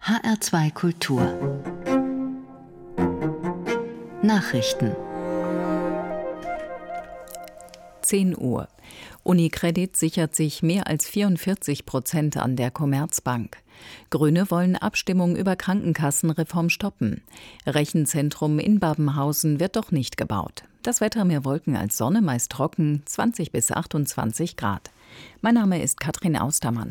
HR2 Kultur Nachrichten 10 Uhr. UniCredit sichert sich mehr als 44% an der Commerzbank. Grüne wollen Abstimmung über Krankenkassenreform stoppen. Rechenzentrum in Babenhausen wird doch nicht gebaut. Das Wetter mehr Wolken als Sonne, meist trocken, 20 bis 28 Grad. Mein Name ist Katrin Austermann.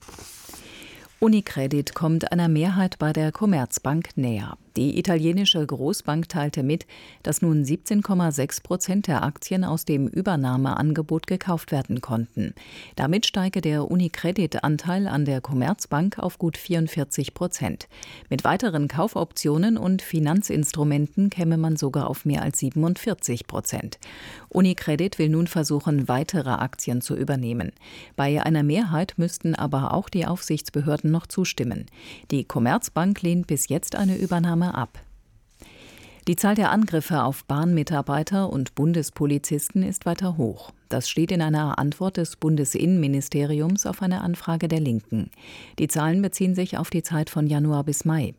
UniCredit kommt einer Mehrheit bei der Commerzbank näher. Die italienische Großbank teilte mit, dass nun 17,6% der Aktien aus dem Übernahmeangebot gekauft werden konnten. Damit steige der UniCredit-Anteil an der Commerzbank auf gut 44%. Mit weiteren Kaufoptionen und Finanzinstrumenten käme man sogar auf mehr als 47%. UniCredit will nun versuchen, weitere Aktien zu übernehmen. Bei einer Mehrheit müssten aber auch die Aufsichtsbehörden noch zustimmen. Die Commerzbank lehnt bis jetzt eine Übernahme ab. Die Zahl der Angriffe auf Bahnmitarbeiter und Bundespolizisten ist weiter hoch. Das steht in einer Antwort des Bundesinnenministeriums auf eine Anfrage der Linken. Die Zahlen beziehen sich auf die Zeit von Januar bis Mai.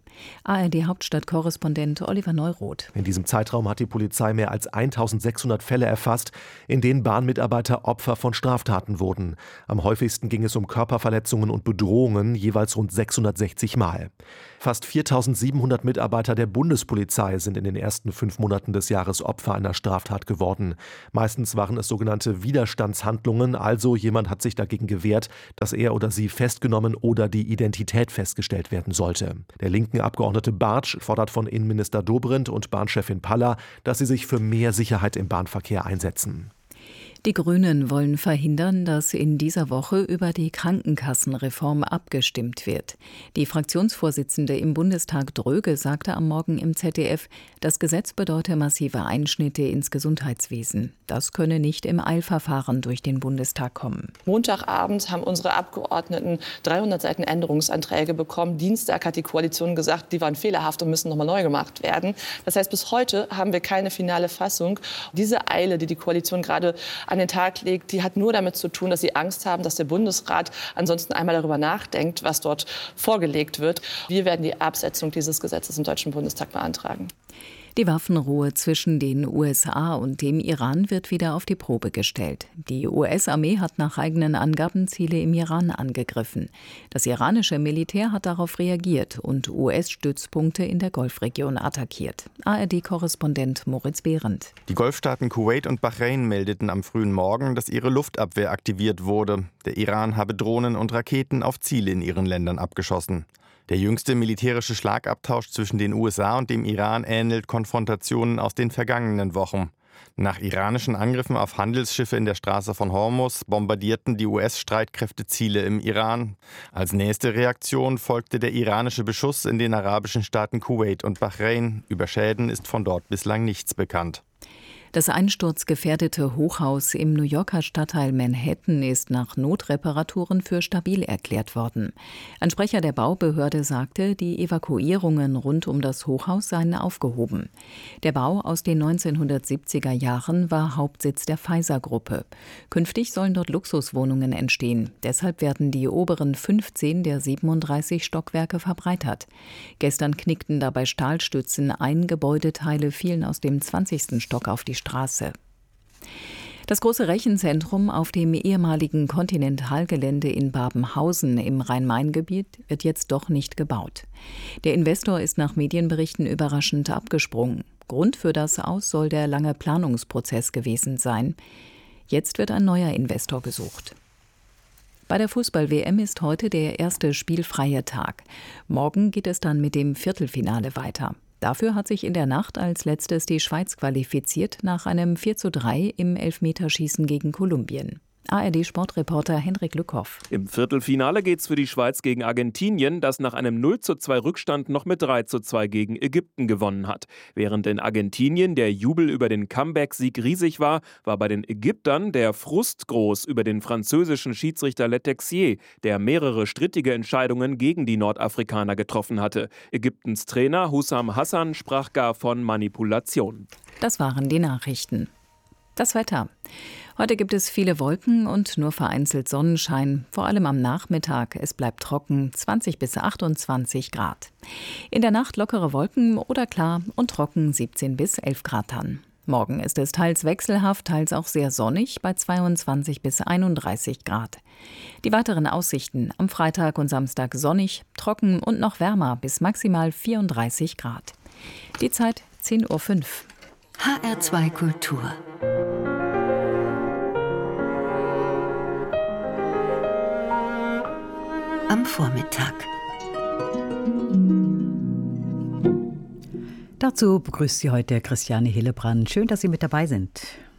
ARD-Hauptstadtkorrespondent Oliver Neuroth. In diesem Zeitraum hat die Polizei mehr als 1600 Fälle erfasst, in denen Bahnmitarbeiter Opfer von Straftaten wurden. Am häufigsten ging es um Körperverletzungen und Bedrohungen, jeweils rund 660 Mal. Fast 4700 Mitarbeiter der Bundespolizei sind in den ersten 5 Monaten des Jahres Opfer einer Straftat geworden. Meistens waren es sogenannte Widerstandshandlungen, also jemand hat sich dagegen gewehrt, dass er oder sie festgenommen oder die Identität festgestellt werden sollte. Der linken Abgeordnete Bartsch fordert von Innenminister Dobrindt und Bahnchefin Paller, dass sie sich für mehr Sicherheit im Bahnverkehr einsetzen. Die Grünen wollen verhindern, dass in dieser Woche über die Krankenkassenreform abgestimmt wird. Die Fraktionsvorsitzende im Bundestag Dröge sagte am Morgen im ZDF, das Gesetz bedeute massive Einschnitte ins Gesundheitswesen. Das könne nicht im Eilverfahren durch den Bundestag kommen. Montagabend haben unsere Abgeordneten 300 Seiten Änderungsanträge bekommen. Dienstag hat die Koalition gesagt, die waren fehlerhaft und müssen nochmal neu gemacht werden. Das heißt, bis heute haben wir keine finale Fassung. Diese Eile, die die Koalition gerade an den Tag legt, die hat nur damit zu tun, dass sie Angst haben, dass der Bundesrat ansonsten einmal darüber nachdenkt, was dort vorgelegt wird. Wir werden die Absetzung dieses Gesetzes im Deutschen Bundestag beantragen. Die Waffenruhe zwischen den USA und dem Iran wird wieder auf die Probe gestellt. Die US-Armee hat nach eigenen Angaben Ziele im Iran angegriffen. Das iranische Militär hat darauf reagiert und US-Stützpunkte in der Golfregion attackiert. ARD-Korrespondent Moritz Behrendt. Die Golfstaaten Kuwait und Bahrain meldeten am frühen Morgen, dass ihre Luftabwehr aktiviert wurde. Der Iran habe Drohnen und Raketen auf Ziele in ihren Ländern abgeschossen. Der jüngste militärische Schlagabtausch zwischen den USA und dem Iran ähnelt Konfrontationen aus den vergangenen Wochen. Nach iranischen Angriffen auf Handelsschiffe in der Straße von Hormuz bombardierten die US-Streitkräfte Ziele im Iran. Als nächste Reaktion folgte der iranische Beschuss in den arabischen Staaten Kuwait und Bahrain. Über Schäden ist von dort bislang nichts bekannt. Das einsturzgefährdete Hochhaus im New Yorker Stadtteil Manhattan ist nach Notreparaturen für stabil erklärt worden. Ein Sprecher der Baubehörde sagte, die Evakuierungen rund um das Hochhaus seien aufgehoben. Der Bau aus den 1970er Jahren war Hauptsitz der Pfizer-Gruppe. Künftig sollen dort Luxuswohnungen entstehen. Deshalb werden die oberen 15 der 37 Stockwerke verbreitert. Gestern knickten dabei Stahlstützen ein, Gebäudeteile fielen aus dem 20. Stock auf die Straße. Das große Rechenzentrum auf dem ehemaligen Continental-Gelände in Babenhausen im Rhein-Main-Gebiet wird jetzt doch nicht gebaut. Der Investor ist nach Medienberichten überraschend abgesprungen. Grund für das Aus soll der lange Planungsprozess gewesen sein. Jetzt wird ein neuer Investor gesucht. Bei der Fußball-WM ist heute der erste spielfreie Tag. Morgen geht es dann mit dem Viertelfinale weiter. Dafür hat sich in der Nacht als letztes die Schweiz qualifiziert nach einem 4:3 im Elfmeterschießen gegen Kolumbien. ARD-Sportreporter Henrik Lückhoff. Im Viertelfinale geht's für die Schweiz gegen Argentinien, das nach einem 0:2 Rückstand noch mit 3:2 gegen Ägypten gewonnen hat. Während in Argentinien der Jubel über den Comeback-Sieg riesig war, war bei den Ägyptern der Frust groß über den französischen Schiedsrichter Letexier, der mehrere strittige Entscheidungen gegen die Nordafrikaner getroffen hatte. Ägyptens Trainer Hussam Hassan sprach gar von Manipulation. Das waren die Nachrichten. Das Wetter. Heute gibt es viele Wolken und nur vereinzelt Sonnenschein, vor allem am Nachmittag. Es bleibt trocken, 20 bis 28 Grad. In der Nacht lockere Wolken oder klar und trocken, 17 bis 11 Grad dann. Morgen ist es teils wechselhaft, teils auch sehr sonnig bei 22 bis 31 Grad. Die weiteren Aussichten: am Freitag und Samstag sonnig, trocken und noch wärmer bis maximal 34 Grad. Die Zeit 10:05 Uhr. HR2 Kultur. Am Vormittag. Dazu begrüßt Sie heute Christiane Hillebrand. Schön, dass Sie mit dabei sind.